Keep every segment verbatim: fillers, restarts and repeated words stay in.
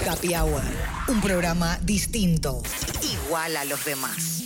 Happy Hour, un programa distinto, igual a los demás.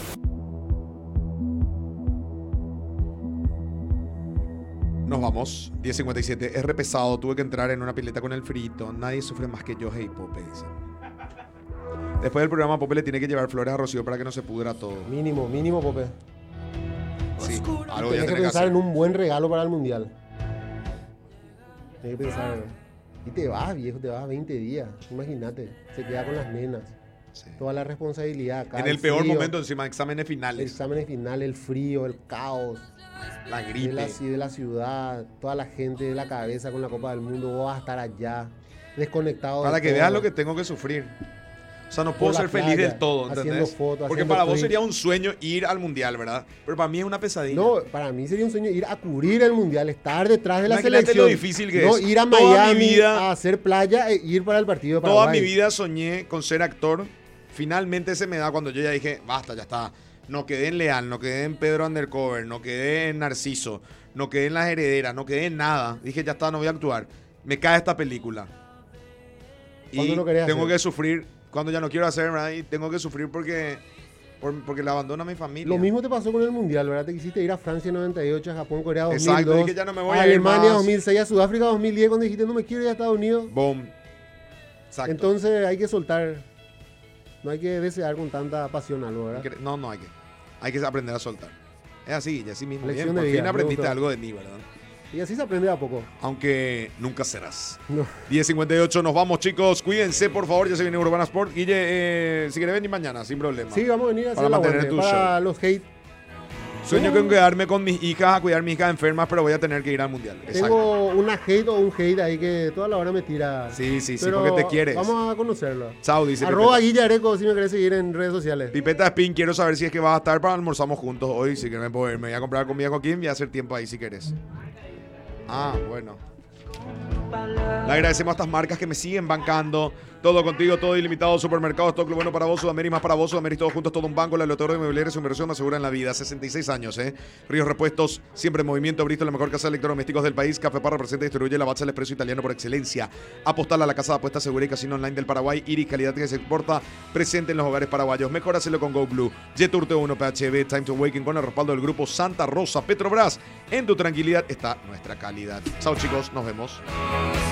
Nos vamos, diez cincuenta y siete. Es re pesado, tuve que entrar en una pileta con el frito. Nadie sufre más que yo, hey Pope, dicen. Después del programa, Pope le tiene que llevar flores a Rocío para que no se pudra todo. Mínimo, mínimo, Pope. Sí, algo Tienes ya que tenés que pensar hacer. en un buen regalo para el mundial. Tienes que pensar. Y te vas, viejo, te vas veinte días. Imagínate, se queda con las nenas. Sí. Toda la responsabilidad acá. En el peor frío, momento, encima, exámenes El finales. examen final, el frío, el caos. La De gripe. la, de la ciudad, toda la gente de la cabeza con la Copa del Mundo. Vos vas a estar allá, desconectado. Para de que todo. veas lo que tengo que sufrir. O sea, no puedo Por la ser feliz playa, del todo, haciendo ¿entendés? fotos, Porque haciendo para vos tweets. sería un sueño ir al mundial, ¿verdad? Pero para mí es una pesadilla. No, para mí sería un sueño ir a cubrir el mundial, estar detrás de la Imagínate selección. lo difícil que no es. ir a Toda mi Miami vida- a hacer playa e ir para el partido de Toda Paraguay. mi vida soñé con ser actor. Finalmente se me da cuando yo ya dije, basta, ya está. No quedé en Leal, no quedé en Pedro Undercover, no quedé en Narciso, no quedé en Las Herederas, no quedé en nada. Dije, ya está, no voy a actuar. Me cae esta película. Y ¿Cuándo lo querías tengo hacer? que sufrir cuando ya no quiero hacer, ¿verdad? Y tengo que sufrir porque, por- porque le abandono a mi familia. Lo mismo te pasó con el mundial, ¿verdad? Te quisiste ir a Francia noventa y ocho, a Japón, Corea dos mil dos, Exacto, dije, ya no me voy a a ir Alemania más. dos mil seis, a Sudáfrica dos mil diez, cuando dijiste no me quiero ir a Estados Unidos. Boom. Exacto. Entonces hay que soltar. No hay que desear con tanta pasión algo, ¿verdad? No, no hay que. Hay que aprender a soltar. Es así, y así mismo. Lección Bien, de por vida, fin me aprendiste gustó. algo de mí, ¿verdad? Y así se aprende de a poco. Aunque nunca serás. No. diez cincuenta y ocho, nos vamos, chicos. Cuídense, por favor. Ya se viene Urbana Sport. Guille, eh, si querés venir mañana, sin problema. Sí, vamos a venir a hacer Para la mantener aguante, tu para los hate. Sueño Tengo- con quedarme con mis hijas, a cuidar a mis hijas enfermas, pero voy a tener que ir al mundial. Exacto. Tengo una hate o un hate ahí que toda la hora me tira. Sí, sí, sí, Pero porque te quieres. Vamos a conocerlo. Chao, dice Arroba Pipeta. Guille Areco si me querés seguir en redes sociales. Pipeta Spin, quiero saber si es que vas a estar para almorzamos juntos hoy. Si que me puedo ir, me voy a comprar comida con Kim y hacer tiempo ahí si querés. Ah, bueno. Le agradecemos a estas marcas que me siguen bancando. Todo contigo, todo ilimitado. Supermercados, todo lo bueno para vos, Sudamérica más para vos, Sudamérica todos juntos, todo un banco. La lotería de inmobiliaria, su inversión me asegura en la vida. sesenta y seis años, ¿eh? Ríos Repuestos, siempre en movimiento. Bristol, la mejor casa de electrodomésticos del país. Café Parra presenta y distribuye la Batza, el expreso italiano por excelencia. Apostar a la casa de apuestas segura y casino online del Paraguay. Iris, calidad que se exporta, presente en los hogares paraguayos. Mejor hacerlo con Go Blue. Jet T uno P H B, Time to Awaken con el respaldo del grupo Santa Rosa Petrobras. En tu tranquilidad está nuestra calidad. Chao, chicos, nos vemos.